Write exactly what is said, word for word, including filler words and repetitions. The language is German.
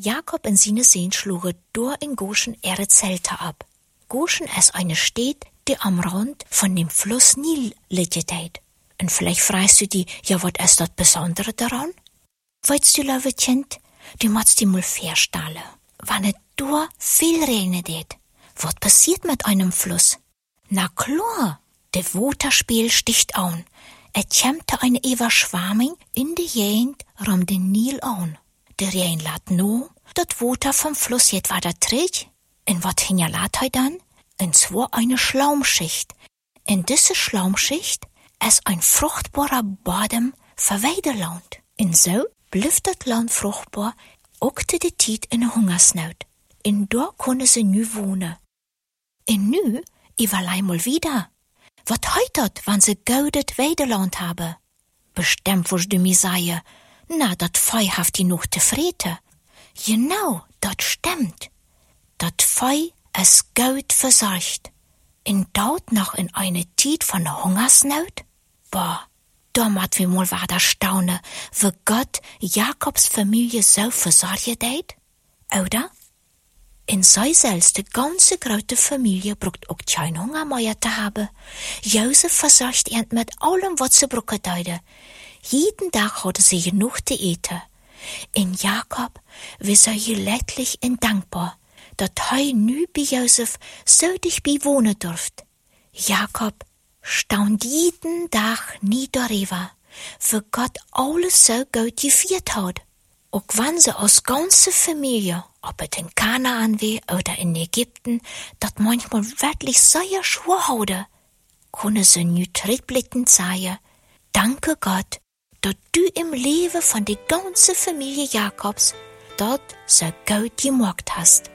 Jakob und seine Söhne schlugen durch in Goshen ihre Zelte ab. Goshen ist eine Stadt, die am Rand von dem Fluss Nil liegt. Und vielleicht fragst du dich, ja, was ist das Besondere daran? Weißt du, liebe Kind, du musst dir mal vorstellen, wenn es da viel regnet, was passiert mit einem Fluss? Na klar, der Wasserspiegel sticht an. Es kommt eine Überschwemmung in die Gegend um den Nil an. Der Regen lässt nach, das Wasser vom Fluss geht weiter zurück. Und was hinterlässt er dann? Und zwar eine Schlammschicht. In dieser Schlammschicht ist ein fruchtbarer Boden für Weideland. Und so bleibt das Land fruchtbar, auch zu der Zeit in der Hungersnot. Und da können sie nu wohnen. Und nu, überlei mal wieder. Was heißt, wenn sie gaudet Weideland haben? Bestimmt wirst du mir sagen, na, dat Fei haft die noch zufrieden. Genau, dat stimmt. Dat Fei ist gut versorgt. Und dort noch in eine Zeit von Hungersnot? Boah, da mat wir mal weiter staunen, wie Gott Jakobs Familie so versorgt hat, oder? In sei selbst die ganze große Familie braucht auch kein Hunger mehr zu haben. Josef versorgt ihn mit allem, was sie brauchen deuten. Jeden Tag hatte sie genug zu eten. In Jakob war sie gelädlich und dankbar, dass er nu bei Josef so dicht bewohnen durft. Jakob staunt jeden Tag nie darüber, wie Gott alles so gut geführt hat. Auch wenn sie aus ganzer Familie, ob es in Kanaan war oder in Ägypten, das manchmal wirklich sehr schwer hatte, können sie nu zurückblickend sagen, danke Gott, dass du im Leben von der ganzen Familie Jakobs dort so gut gemacht hast.